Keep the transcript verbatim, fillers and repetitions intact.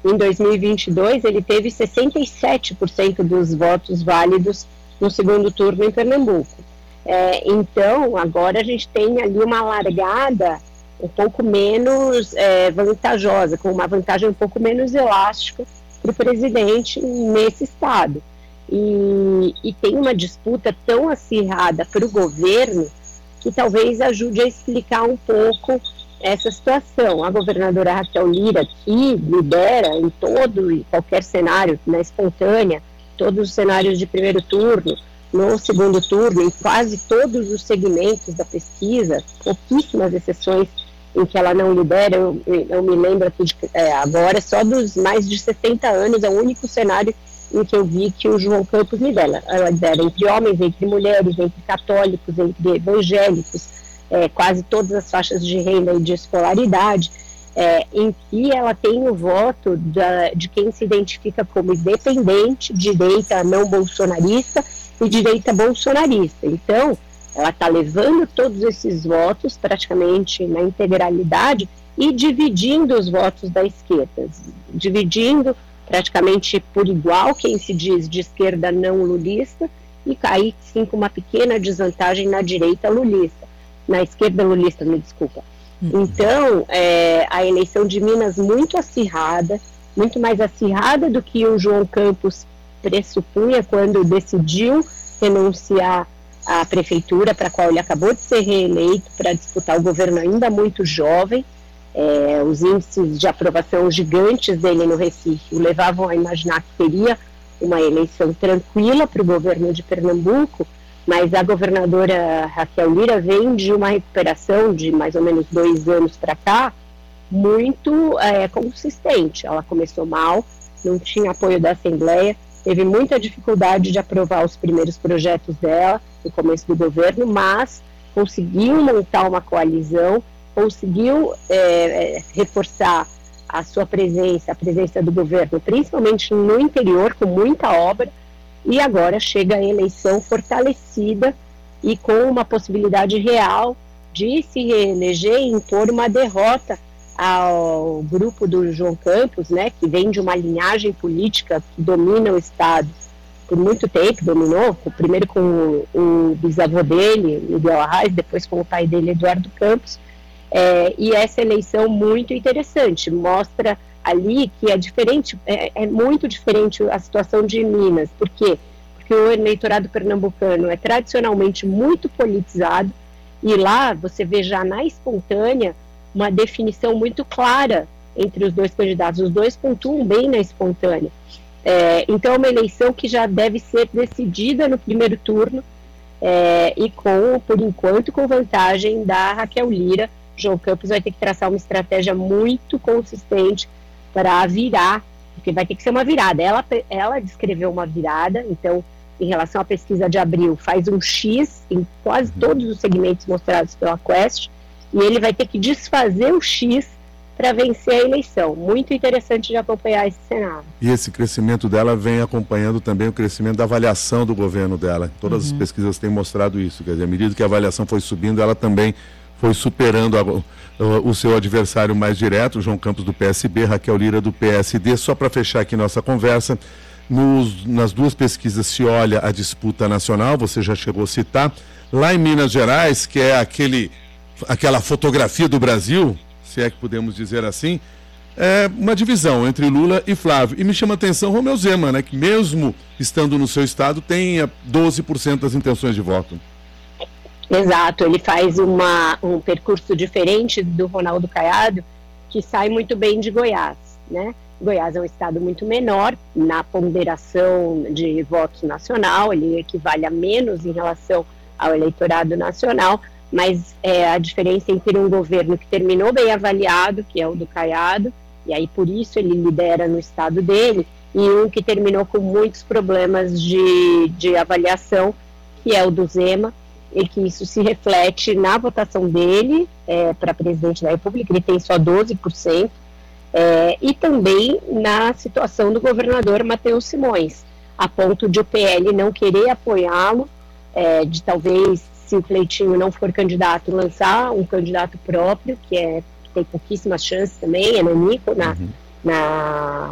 Em dois mil e vinte e dois, ele teve sessenta e sete por cento dos votos válidos no segundo turno em Pernambuco. É, então, agora a gente tem ali uma largada um pouco menos é, vantajosa, com uma vantagem um pouco menos elástica para o presidente nesse estado. E, e tem uma disputa tão acirrada para o governo que talvez ajude a explicar um pouco essa situação. A governadora Raquel Lira, que lidera em todo e qualquer cenário, na espontânea, todos os cenários de primeiro turno, no segundo turno, em quase todos os segmentos da pesquisa, pouquíssimas exceções em que ela não lidera. Eu, eu me lembro aqui de, é, agora, só dos mais de sessenta anos, é o único cenário em que eu vi que o João Campos lidera. Ela lidera entre homens, entre mulheres, entre católicos, entre evangélicos, é, quase todas as faixas de renda e de escolaridade, é, em que ela tem o voto da, de quem se identifica como independente, direita não bolsonarista e direita bolsonarista. Então, ela está levando todos esses votos praticamente na integralidade e dividindo os votos da esquerda, dividindo praticamente por igual quem se diz de esquerda não lulista e cair sim com uma pequena desvantagem na direita lulista, na esquerda lulista, me desculpa. Uhum. Então, é, a eleição de Minas muito acirrada, muito mais acirrada do que o João Campos pressupunha quando decidiu renunciar à prefeitura, para a qual ele acabou de ser reeleito para disputar o governo ainda muito jovem. É, os índices de aprovação gigantes dele no Recife o levavam a imaginar que teria uma eleição tranquila para o governo de Pernambuco, mas a governadora Raquel Lira vem de uma recuperação de mais ou menos dois anos para cá, muito é, consistente. Ela começou mal, não tinha apoio da Assembleia, teve muita dificuldade de aprovar os primeiros projetos dela no começo do governo, mas conseguiu montar uma coalizão, conseguiu é, reforçar a sua presença, a presença do governo, principalmente no interior, com muita obra, e agora chega a eleição fortalecida e com uma possibilidade real de se reeleger e impor uma derrota ao grupo do João Campos, né, que vem de uma linhagem política que domina o Estado por muito tempo, dominou, primeiro com o, o bisavô dele, Miguel Arraes, depois com o pai dele, Eduardo Campos. É, e essa eleição muito interessante, mostra ali que é diferente, é, é muito diferente a situação de Minas. Por quê? Porque o eleitorado pernambucano é tradicionalmente muito politizado, e lá você vê já na espontânea uma definição muito clara entre os dois candidatos, os dois pontuam bem na espontânea. É, então é uma eleição que já deve ser decidida no primeiro turno, é, e com, por enquanto, com vantagem da Raquel Lira. João Campos vai ter que traçar uma estratégia muito consistente para virar, porque vai ter que ser uma virada. Ela, ela descreveu uma virada, então, em relação à pesquisa de abril, faz um X em quase todos os segmentos mostrados pela Quest, e ele vai ter que desfazer o X para vencer a eleição. Muito interessante de acompanhar esse cenário. E esse crescimento dela vem acompanhando também o crescimento da avaliação do governo dela. Todas uhum. as pesquisas têm mostrado isso. Quer dizer, à medida que a avaliação foi subindo, ela também foi superando a, o, o seu adversário mais direto, João Campos do P S B, Raquel Lira do P S D. Só para fechar aqui nossa conversa, nos, nas duas pesquisas se olha a disputa nacional, você já chegou a citar, lá em Minas Gerais, que é aquele, aquela fotografia do Brasil, se é que podemos dizer assim, é uma divisão entre Lula e Flávio. E me chama a atenção Romeu Zema, né, que mesmo estando no seu estado, tem doze por cento das intenções de voto. Exato, ele faz uma, um percurso diferente do Ronaldo Caiado, que sai muito bem de Goiás, né? Goiás é um estado muito menor na ponderação de votos nacional, ele equivale a menos em relação ao eleitorado nacional, mas é, a diferença entre um governo que terminou bem avaliado, que é o do Caiado, e aí por isso ele lidera no estado dele, e um que terminou com muitos problemas de, de avaliação, que é o do Zema, e que isso se reflete na votação dele é, para presidente da República, ele tem só doze por cento, é, e também na situação do governador Matheus Simões, a ponto de o P L não querer apoiá-lo, é, de talvez, se o Cleitinho não for candidato, lançar um candidato próprio, que, é, que tem pouquíssimas chances também, é Nanico, na, uhum. na,